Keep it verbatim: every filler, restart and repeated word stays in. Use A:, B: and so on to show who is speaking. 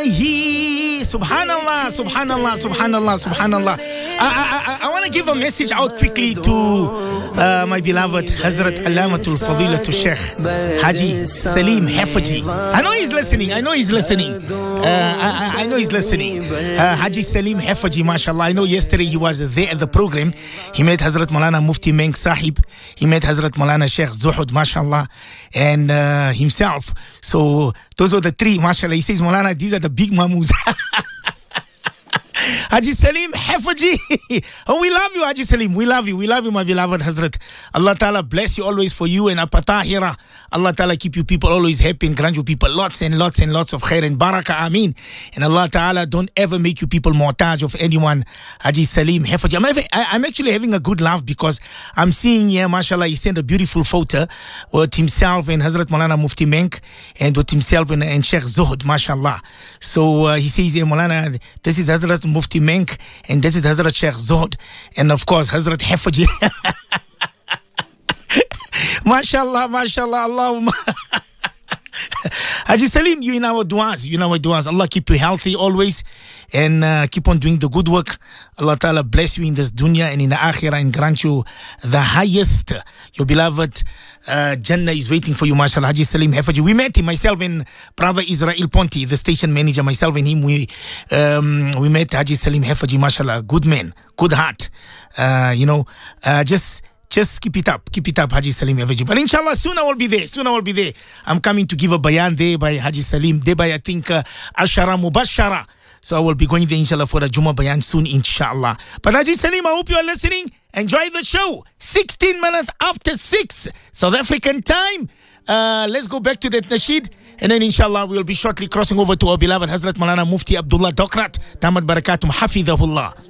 A: he, subhanallah, subhanallah, subhanallah, subhanallah. I, I, I, I want to give a message out quickly to uh, my beloved Hazrat Allamatul Fadilatul Sheikh Haji Salim Hafaji. I know he's listening, I know he's listening. Uh, I, I know he's listening. Uh, Haji Salim Hafaji, mashallah. I know yesterday he was there at the program. He met Hazrat Maulana Mufti Menk Sahib. He met Hazrat Maulana Sheikh Zuhud, mashallah, and uh, himself. So those are the three, mashallah. He says, Maulana, these are the big mamus. Haji Salim Hafaji. Oh, we love you, Haji Salim. We love you. We love you, my beloved Hazrat. Allah Ta'ala bless you always for you and Apatahira. Allah Ta'ala keep you people always happy and grant you people lots and lots and lots of khair and barakah. Ameen. And Allah Ta'ala don't ever make you people mu'taj of anyone. Haji Salim Hafaji. I'm, having, I, I'm actually having a good laugh because I'm seeing here, mashallah, he sent a beautiful photo with himself and Hazrat Maulana Mufti Menk and with himself and, and Sheikh Zuhud, mashallah. So uh, he says here, Maulana, this is Hazrat Mufti Menk and this is Hazrat Sheikh Zuhud. And of course, Hazrat Hafaji. Mashallah, mashallah, Allahumma. Haji Salim, you in our du'as, you in our du'as. Allah keep you healthy always and uh, keep on doing the good work. Allah Ta'ala bless you in this dunya and in the akhirah and grant you the highest. Your beloved uh, Jannah is waiting for you, mashallah. Haji Salim Hafaji. We met him, myself and brother Israel Ponti, the station manager, myself and him. We um, we met Haji Salim Hafaji, mashallah. Good man, good heart. Uh, you know, uh, just... Just keep it up, keep it up, Haji Salim Hafaji. But inshallah, soon I will be there, soon I will be there. I'm coming to give a bayan there by Haji Salim, there by, I think, uh, Ashara Mubashara. So I will be going there, inshallah, for a Juma bayan soon, inshallah. But Haji Salim, I hope you are listening. Enjoy the show. sixteen minutes after six, South African time. Uh, let's go back to that nasheed. And then, inshallah, we will be shortly crossing over to our beloved Hazrat Maulana Mufti Abdullah Dokrat. Damat Barakatum, Hafidhahullah.